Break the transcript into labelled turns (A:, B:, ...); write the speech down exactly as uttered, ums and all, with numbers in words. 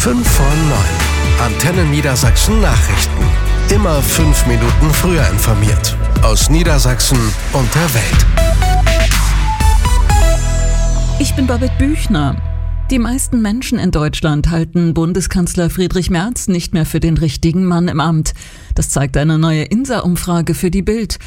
A: fünf vor neun. Antenne Niedersachsen Nachrichten. Immer fünf Minuten früher informiert. Aus Niedersachsen und der Welt.
B: Ich bin Babette Büchner. Die meisten Menschen in Deutschland halten Bundeskanzler Friedrich Merz nicht mehr für den richtigen Mann im Amt. Das zeigt eine neue INSA-Umfrage für die Bild.